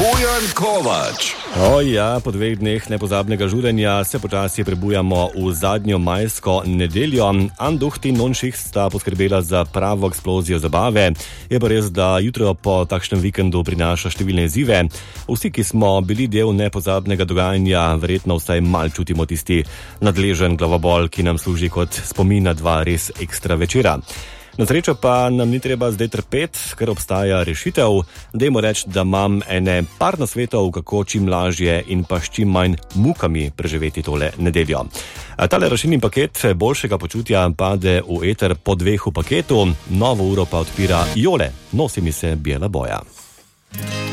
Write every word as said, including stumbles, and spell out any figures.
Bojan Kovač. O ja, po dveh dneh nepozabnega žurenja se počasi prebujamo v zadnjo majsko nedeljo. Anduht in Nonšicht sta poskrbela za pravo eksplozijo zabave. Je pa res, da jutro po takšnem vikendu prinaša številne izzive. Vsi, ki smo bili del nepozabnega dogajanja, verjetno vsaj mal čutimo tisti nadležen glavobol, ki nam služi kot spomin na dva res ekstra večera. Na srečo pa nam ni treba zdaj trpeti, ker obstaja rešitev. Dajmo reči, da imam ene par nasvetov, kako čim lažje in pa s čim manj mukami preživeti tole nedeljo. Tale rešilni paket boljšega počutja pade v eter po dveh v paketu, novo uro pa odpira Jole, nosi mi se bijela boja.